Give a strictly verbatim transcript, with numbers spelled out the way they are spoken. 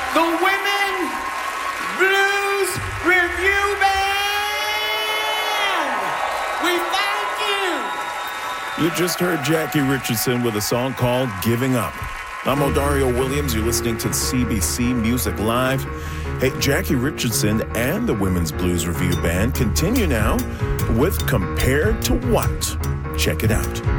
the Women Blues Review Band. We thank you. You just heard Jackie Richardson with a song called Giving Up. I'm Odario Williams. You're listening to C B C Music Live. Hey, Jackie Richardson and the Women's Blues Review Band continue now with Compared to What? Check it out.